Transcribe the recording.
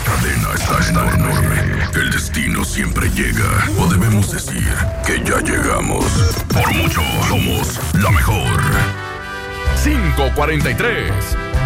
cadena está enorme. El destino siempre llega. O debemos decir que ya llegamos. Por mucho, somos la mejor. 5:43.